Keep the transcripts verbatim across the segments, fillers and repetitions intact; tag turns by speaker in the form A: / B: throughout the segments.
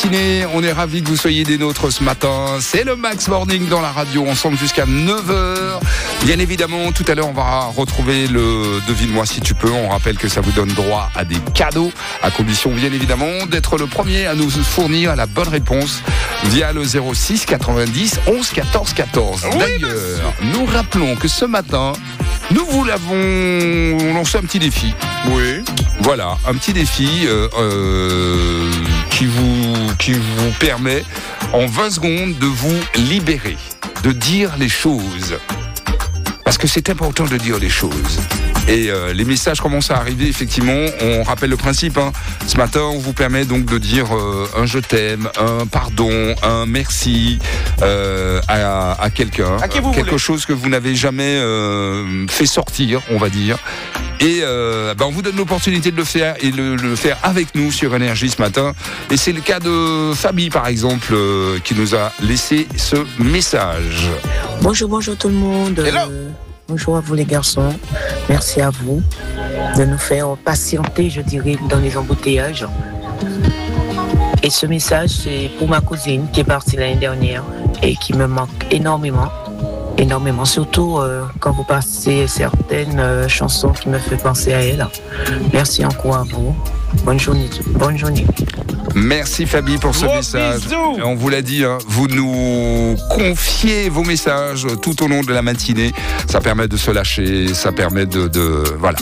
A: matinée. On est ravis que vous soyez des nôtres ce matin. C'est le Max Morning dans la radio, ensemble jusqu'à neuf heures. Bien évidemment, tout à l'heure, on va retrouver le Devine-moi si tu peux. On rappelle que ça vous donne droit à des cadeaux, à condition, bien évidemment, d'être le premier à nous fournir la bonne réponse via le zéro six quatre-vingt-dix onze quatorze quatorze.
B: Oui,
A: D'ailleurs, nous rappelons que ce matin, nous vous l'avons lancé un petit défi.
B: Oui.
A: Voilà, un petit défi euh, euh, qui vous qui vous permet en vingt secondes de vous libérer, de dire les choses. Parce que c'est important de dire les choses. Et euh, les messages commencent à arriver, effectivement. On rappelle le principe. Hein. Ce matin, on vous permet donc de dire euh, un je t'aime, un pardon, un merci euh, à, à quelqu'un.
B: À qui vous
A: Quelque
B: voulez.
A: chose que vous n'avez jamais euh, fait sortir, on va dire. Et euh, ben on vous donne l'opportunité de le faire et de le, le faire avec nous sur Énergie ce matin. Et c'est le cas de Fabi, par exemple, euh, qui nous a laissé ce message.
C: Bonjour, bonjour tout le monde.
B: Hello.
C: Euh, bonjour à vous les garçons. Merci à vous de nous faire patienter, je dirais, dans les embouteillages. Et ce message, c'est pour ma cousine qui est partie l'année dernière et qui me manque énormément. Énormément, surtout euh, quand vous passez certaines euh, chansons qui me font penser à elle. Merci encore à vous. Bonne journée. Bonne journée.
A: Merci Fabi pour ce
B: Gros
A: message.
B: bisous.
A: Et on vous l'a dit, hein, vous nous confiez vos messages tout au long de la matinée. Ça permet de se lâcher, ça permet de, de voilà,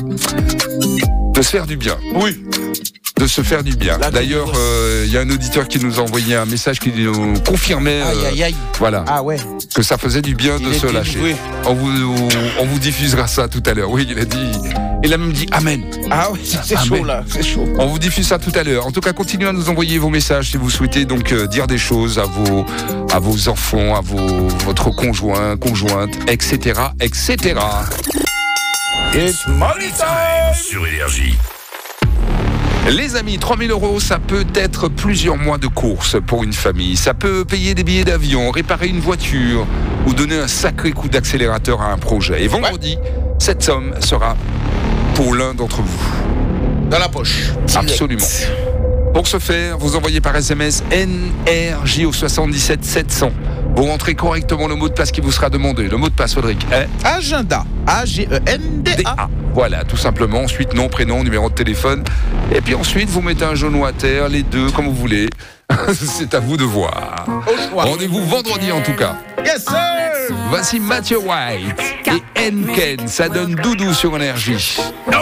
A: de se faire du bien.
B: Oui.
A: De se faire du bien.
B: La
A: D'ailleurs, il
B: dédicace.
A: euh, y a un auditeur qui nous a envoyé un message qui nous confirmait
B: Aïe,
A: euh,
B: aïe, aïe.
A: voilà,
B: Ah ouais.
A: que ça faisait du bien
B: Il
A: de
B: est
A: se lâcher.
B: délivré.
A: On vous, on vous diffusera ça tout à l'heure. Oui, il a dit. Il a même dit Amen.
B: Ah ouais, c'est
A: Ah,
B: chaud
A: mais-
B: là, c'est chaud.
A: On vous diffuse ça tout à l'heure. En tout cas, continuez à nous envoyer vos messages si vous souhaitez donc euh, dire des choses à vos, à vos enfants, à vos, votre conjoint, conjointe, et cetera, et cetera.
B: It's money time.
D: Sur Énergie.
A: Les amis, trois mille euros, ça peut être plusieurs mois de course pour une famille. Ça peut payer des billets d'avion, réparer une voiture ou donner un sacré coup d'accélérateur à un projet. Et vendredi, cette somme sera pour l'un d'entre vous.
B: Dans la poche. Direct.
A: Absolument. Pour ce faire, vous envoyez par S M S N R J au soixante-dix-sept sept cents. Vous rentrez correctement le mot de passe qui vous sera demandé. Le mot de passe, Frédéric, est
B: Agenda. A G E N D
A: D
B: A.
A: A. Voilà, tout simplement. Ensuite, nom, prénom, numéro de téléphone. Et puis ensuite, vous mettez un genou à terre, les deux, comme vous voulez. C'est à vous de voir.
B: Au choix.
A: Rendez-vous vendredi, en tout cas.
B: Yes sir.
A: Voici Matthew White et N Ken. Ça donne doudou sur Énergie.